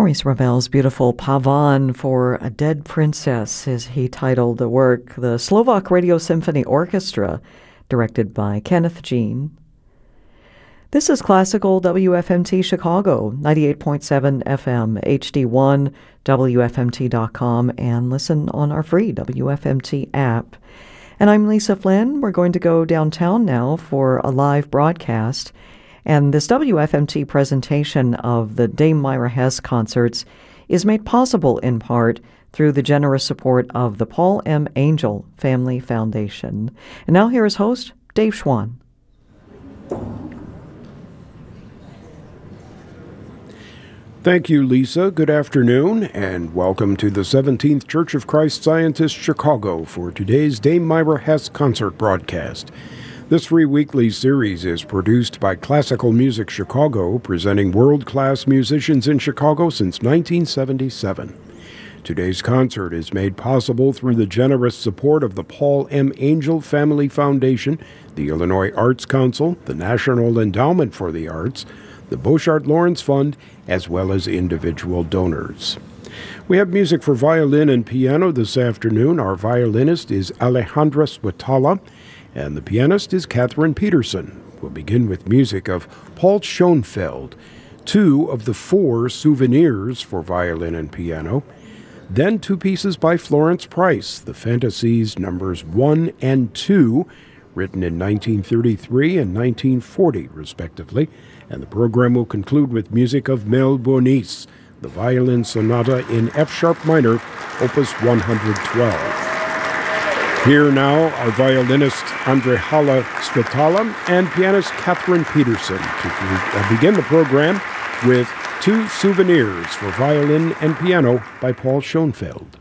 Maurice Ravel's beautiful Pavan for a Dead Princess, as he titled the work. The Slovak Radio Symphony Orchestra, directed by Kenneth Jean. This is Classical WFMT Chicago, 98.7 FM, HD1, WFMT.com, and listen on our free WFMT app. And I'm Lisa Flynn. We're going to go downtown now for a live broadcast. And this WFMT presentation of the Dame Myra Hess concerts is made possible in part through the generous support of the Paul M. Angel Family Foundation. And now here is host Dave Schwann. Thank you, Lisa. Good afternoon, and welcome to the 17th Church of Christ Scientist Chicago for today's Dame Myra Hess concert broadcast. This free weekly series is produced by Classical Music Chicago, presenting world-class musicians in Chicago since 1977. Today's concert is made possible through the generous support of the Paul M. Angel Family Foundation, the Illinois Arts Council, the National Endowment for the Arts, the Boshart Lawrence Fund, as well as individual donors. We have music for violin and piano this afternoon. Our violinist is Alejandra Swetala, and the pianist is Catherine Peterson. We'll begin with music of Paul Schoenfeld, 2 of the 4 souvenirs for violin and piano, then 2 pieces by Florence Price, the Fantasies numbers 1 and 2, written in 1933 and 1940, respectively, and the program will conclude with music of Mel Bonis, the Violin Sonata in F-sharp minor, Opus 112. Here now are violinist Andrehala Svitala and pianist Catherine Peterson to begin the program with 2 souvenirs for violin and piano by Paul Schoenfeld.